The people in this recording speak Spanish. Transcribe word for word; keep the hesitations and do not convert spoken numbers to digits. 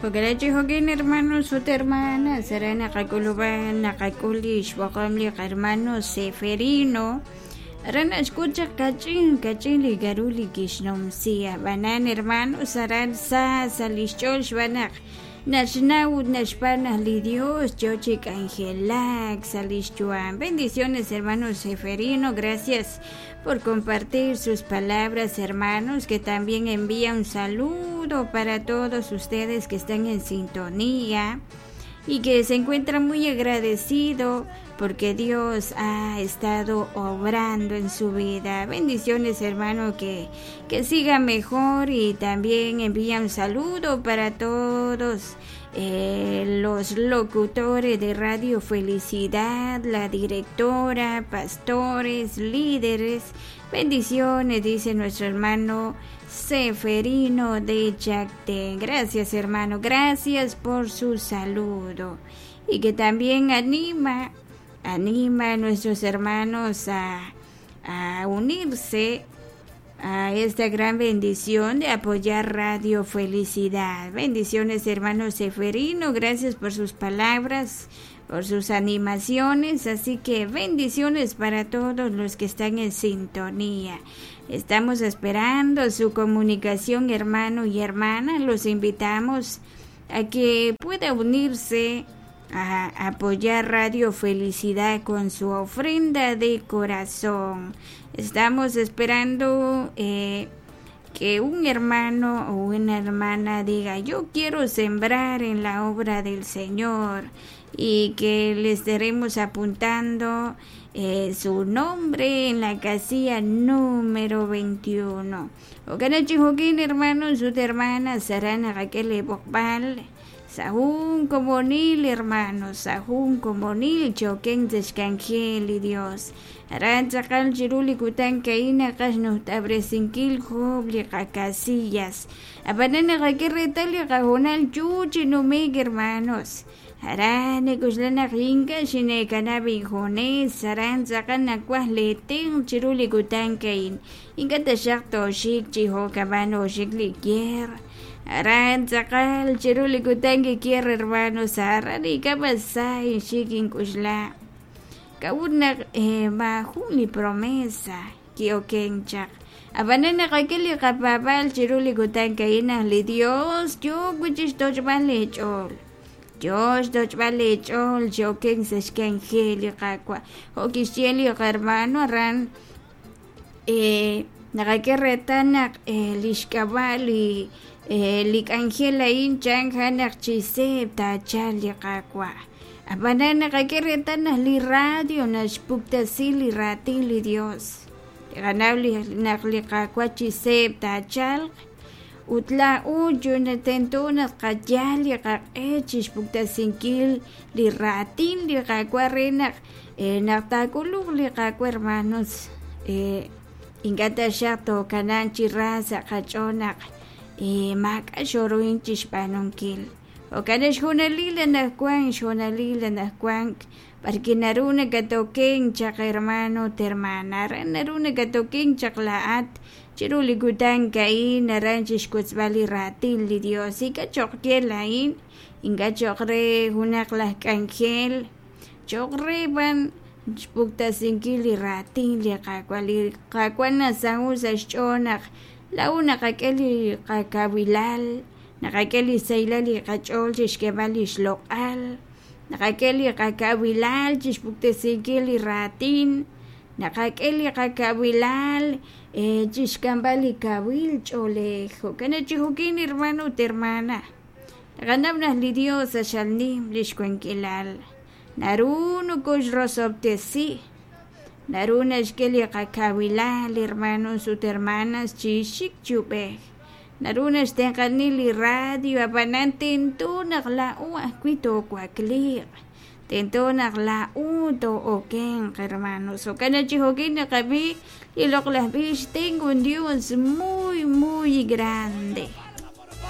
Pagarachihokin hermanos o hermanas, será nakakuluban, nakakulish, wakamli hermano Seferino. Arana escucha kachin, kachin ligaruli kishnom sia. Banan hermanos, aran sa, salishchol, shbanak. Nashnaud, nashpanah li Dios, chochik angelak, salishchuan. Bendiciones hermanos Seferino, gracias por compartir sus palabras, hermanos, que también envía un saludo para todos ustedes que están en sintonía y que se encuentran muy agradecido porque Dios ha estado obrando en su vida. Bendiciones, hermano, que, que siga mejor, y también envía un saludo para todos eh, los locutores de Radio Felicidad, la directora, pastores, líderes. Bendiciones, dice nuestro hermano Seferino de Chacté. Gracias, hermano, gracias por su saludo, y que también anima anima a nuestros hermanos a, a unirse a esta gran bendición de apoyar Radio Felicidad. Bendiciones, hermano Seferino, gracias por sus palabras, por sus animaciones, así que bendiciones para todos los que están en sintonía. Estamos esperando su comunicación, hermano y hermana. Los invitamos a que pueda unirse a apoyar Radio Felicidad con su ofrenda de corazón. Estamos esperando eh, que un hermano o una hermana diga: yo quiero sembrar en la obra del Señor, y que les estaremos apuntando eh, su nombre en la casilla número veintiuno. O Ganachijoquín, hermanos, sus hermanas, Sarana Raquel Bokbal, Sahún Comonil, hermanos, Sahún Comonil, Choquén Descangel y Dios. Aranzakal Chiruli Kutan Kaina Kasno Tabresinquil Jobli Casillas. Abanana Raquerretalia Cajonal Chuchi no meg, hermanos. Arane Kuslana Ringa, Shine Canabi Jones, Aranzakan Aquas Letin, Chiruli Kutan Kain. Ingata Shakto Shik Chiho Cabano Shikli Kier. Aran sakal chiruli kutangi kier, hermanos, arani kabasay shikin kushla kauna eh, mahuli promesa kiokenchak abanana kakili kapabal chiruli kutangi ina li Dios yo kuchis toch vale chol Dios toch vale chol yo ken seskangeli kakwa o kisieli hermano aran eh nakakeretanak eh lishkabali Eh, lik Angela in chang hanak chisep ta chali kakwa. Abanana kakeretan na li radio na spukta sili ratili Dios. Ganabli nakli kakwa chisep ta chal. Utla ujo na tento na kajali kak e chispukta sinkil li ratin li kakwa renak. Eh, naktakuluk li kakwa, hermanos. Eh, ingata siya to kanan chirasa kachonak. E mak ashoroin chishpanonkil. O kanash hunalila na kwang, shonalila na kwang. Porque naruna katoking chak hermano termana. Naruna katoking chak laat. Chiruli gutang kain naran chishkutzbali ratil li Dios. Ika chokye lain. Inga chokre hunak lah kangel. Chokre ban spukta sinkili ratil li kakwali. Kakwan na sangusa shonak. Lau nakakeli kakabilal, nakakeli sailali kachol chishkebali shlokal, nakakeli kakabilal chishpukte sigili ratin, nakakeli kakabilal eh, chishkambali kabil cholejo. Kanachihukin, hermano termana. Naganabnas li Dios ashalnim lishkuenkilal. Naruno kosh rosoptesi. Naruna shkeli kakawilal, hermanos, sus hermanas, chishik chupej. Naruna shtenkanili radio, abanan tentonak la u akwito kwaklir. Tentonak la u to oken, hermanos. O kanachihokin na kami, ilok las bish, tengo un Dios muy, muy grande.